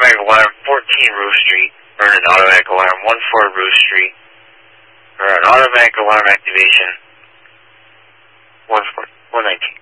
automatic alarm 14 Roof Street, or an automatic alarm 14 Roof Street, or an automatic alarm activation 119.